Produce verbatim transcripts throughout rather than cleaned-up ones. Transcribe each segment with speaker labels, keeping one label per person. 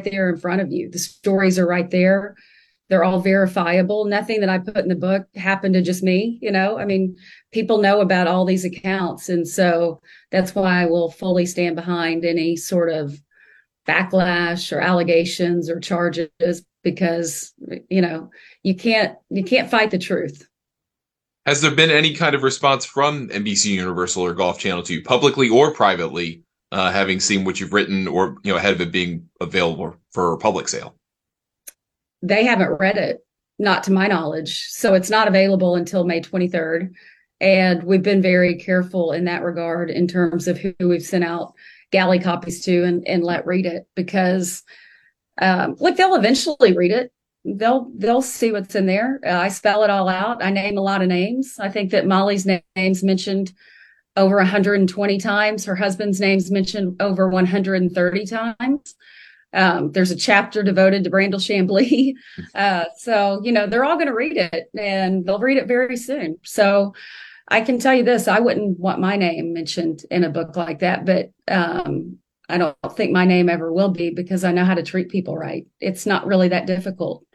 Speaker 1: right there in front of you. The stories are right there. They're all verifiable. Nothing that I put in the book happened to just me. You know, I mean, people know about all these accounts. And so that's why I will fully stand behind any sort of backlash or allegations or charges, because, you know, you can't, you can't fight the truth.
Speaker 2: Has there been any kind of response from N B C Universal or Golf Channel to you, publicly or privately, uh, having seen what you've written, or you know, ahead of it being available for public sale?
Speaker 1: They haven't read it, not to my knowledge. So it's not available until May twenty-third. And we've been very careful in that regard in terms of who we've sent out galley copies to and, and let read it, because um, like they'll eventually read it. They'll they'll see what's in there. Uh, I spell it all out. I name a lot of names. I think that Molly's na- name's mentioned over one hundred twenty times. Her husband's name's mentioned over one hundred thirty times. Um, there's a chapter devoted to Brandel Chamblee. Uh, so, you know, they're all going to read it, and they'll read it very soon. So I can tell you this, I wouldn't want my name mentioned in a book like that, but um, I don't think my name ever will be, because I know how to treat people right. It's not really that difficult.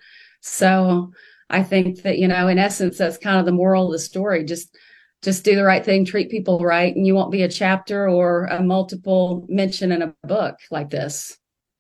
Speaker 1: So I think that, you know, in essence, that's kind of the moral of the story. Just just do the right thing, treat people right, and you won't be a chapter or a multiple mention in a book like this.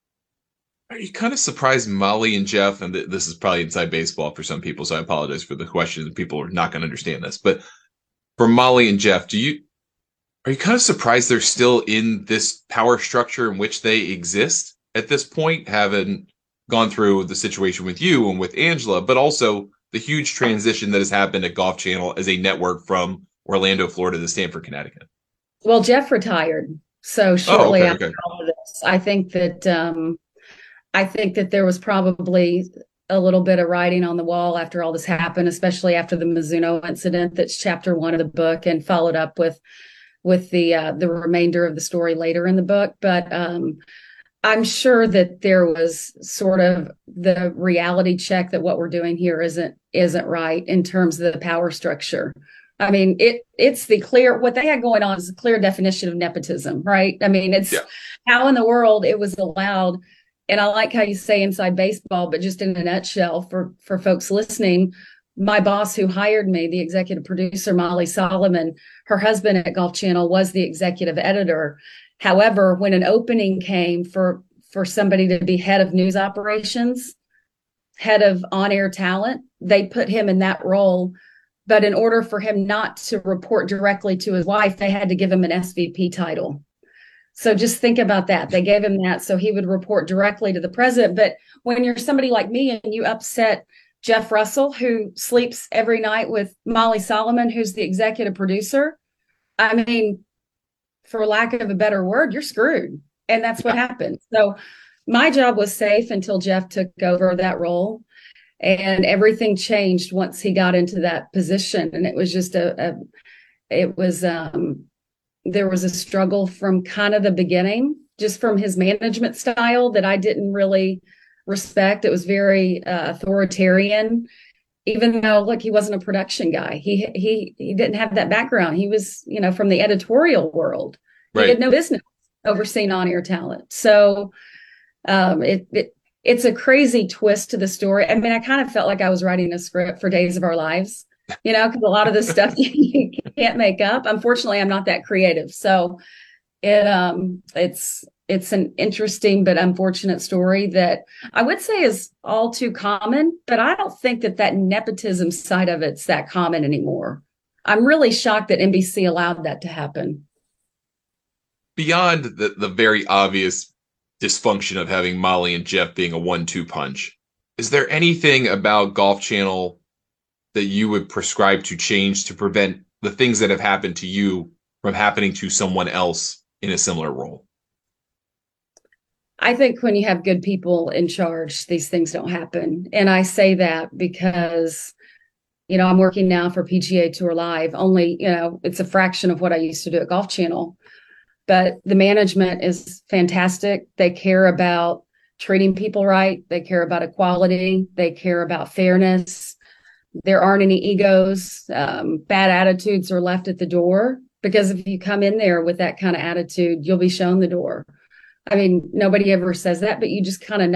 Speaker 2: Are you kind of surprised Molly and Jeff, and th- this is probably inside baseball for some people, so I apologize for the question. People are not going to understand this, but for Molly and Jeff, do you are you kind of surprised they're still in this power structure in which they exist at this point, having gone through the situation with you and with Angela, but also the huge transition that has happened at Golf Channel as a network from Orlando, Florida to Stamford, Connecticut?
Speaker 1: Well, Jeff retired. So
Speaker 2: Oh,
Speaker 1: shortly
Speaker 2: okay,
Speaker 1: after
Speaker 2: okay.
Speaker 1: all of this, I think that um, I think that there was probably a little bit of writing on the wall after all this happened, especially after the Mizuno incident. That's chapter one of the book, and followed up with with the uh, the remainder of the story later in the book. But um, I'm sure that there was sort of the reality check that what we're doing here isn't isn't right in terms of the power structure. I mean, it it's the clear what they had going on is a clear definition of nepotism, right? I mean, it's
Speaker 2: Yeah.
Speaker 1: how in the world it was allowed. And I like how you say inside baseball, but just in a nutshell for for folks listening, my boss who hired me, the executive producer, Molly Solomon, her husband at Golf Channel was the executive editor. However, when an opening came for for somebody to be head of news operations, head of on-air talent, they put him in that role. But in order for him not to report directly to his wife, they had to give him an S V P title. So just think about that. They gave him that so he would report directly to the president. But when you're somebody like me and you upset Jeff Russell, who sleeps every night with Molly Solomon, who's the executive producer, I mean, for lack of a better word, you're screwed. And that's what
Speaker 2: Yeah.
Speaker 1: happened. So my job was safe until Jeff took over that role. And everything changed once he got into that position. And it was just a, a it was, um, there was a struggle from kind of the beginning, just from his management style that I didn't really respect. It was very uh, authoritarian, even though, look, he wasn't a production guy. He he he didn't have that background. He was, you know, from the editorial world. He had
Speaker 2: Right.
Speaker 1: no business overseeing on-air talent. So um, it, it it's a crazy twist to the story. I mean, I kind of felt like I was writing a script for Days of Our Lives, you know, because a lot of this stuff you can't make up. Unfortunately, I'm not that creative. So it um it's it's an interesting but unfortunate story that I would say is all too common, but I don't think that that nepotism side of it's that common anymore. I'm really shocked that N B C allowed that to happen.
Speaker 2: Beyond the, the very obvious dysfunction of having Molly and Jeff being a one two punch, is there anything about Golf Channel that you would prescribe to change to prevent the things that have happened to you from happening to someone else in a similar role?
Speaker 1: I think when you have good people in charge, these things don't happen. And I say that because, you know, I'm working now for P G A Tour Live. Only, you know, it's a fraction of what I used to do at Golf Channel. But the management is fantastic. They care about treating people right. They care about equality. They care about fairness. There aren't any egos. Um, bad attitudes are left at the door, because if you come in there with that kind of attitude, you'll be shown the door. I mean, nobody ever says that, but you just kind of